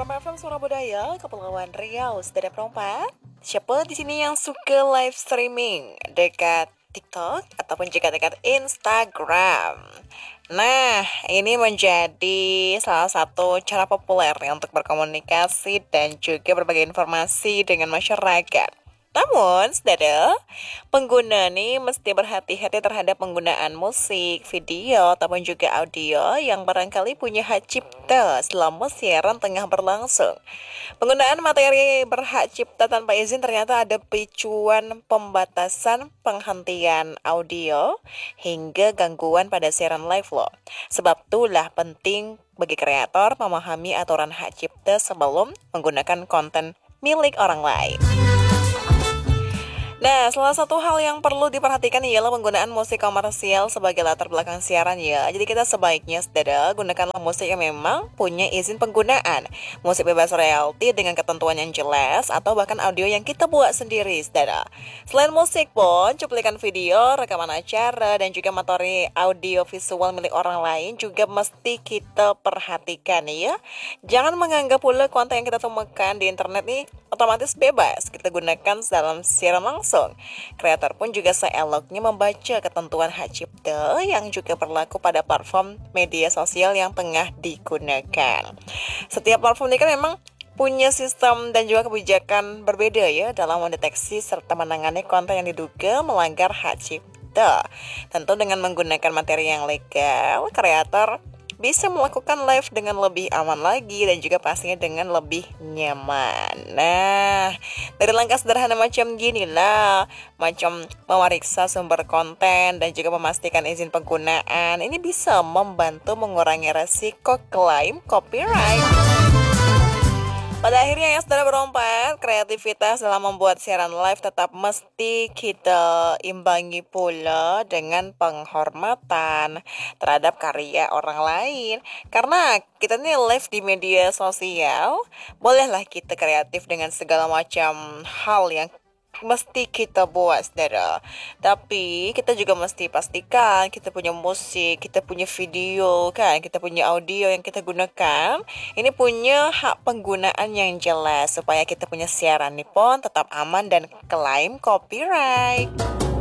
Permai FM Suara Budaya, Kepulauan Riau, Saudara Perompak. Siapa di sini yang suka live streaming dekat TikTok ataupun juga dekat Instagram? Nah, ini menjadi salah satu cara populer ya untuk berkomunikasi dan juga berbagi informasi dengan masyarakat. Namun, saudara, pengguna nih mesti berhati-hati terhadap penggunaan musik, video, ataupun juga audio yang barangkali punya hak cipta selama siaran tengah berlangsung. Penggunaan materi berhak cipta tanpa izin ternyata ada picuan pembatasan penghentian audio hingga gangguan pada siaran live loh. Sebab itulah penting bagi kreator memahami aturan hak cipta sebelum menggunakan konten milik orang lain. Nah, salah satu hal yang perlu diperhatikan ialah penggunaan musik komersial sebagai latar belakang siaran ya. Jadi kita sebaiknya, saudara, gunakanlah musik yang memang punya izin penggunaan. Musik bebas royalti dengan ketentuan yang jelas atau bahkan audio yang kita buat sendiri, saudara. Selain musik pun, cuplikan video, rekaman acara, dan juga materi audio visual milik orang lain juga mesti kita perhatikan ya. Jangan menganggap pula konten yang kita temukan di internet nih otomatis bebas kita gunakan dalam siaran langsung. Kreator pun juga seeloknya membaca ketentuan hak cipta yang juga berlaku pada platform media sosial yang tengah digunakan. Setiap platform ini kan memang punya sistem dan juga kebijakan berbeda ya dalam mendeteksi serta menangani konten yang diduga melanggar hak cipta. Tentu dengan menggunakan materi yang legal, kreator bisa melakukan live dengan lebih aman lagi dan juga pastinya dengan lebih nyaman. Nah, dari langkah sederhana macam gini lah, macam memeriksa sumber konten dan juga memastikan izin penggunaan, ini bisa membantu mengurangi resiko klaim copyright. Pada akhirnya ya saudara berompat, kreativitas dalam membuat siaran live tetap mesti kita imbangi pula dengan penghormatan terhadap karya orang lain. Karena kita nih live di media sosial, bolehlah kita kreatif dengan segala macam hal yang mesti kita buat, saudara. Tapi kita juga mesti pastikan kita punya musik, kita punya video kan, kita punya audio yang kita gunakan. Ini punya hak penggunaan yang jelas supaya kita punya siaran nih pun tetap aman dan klaim copyright.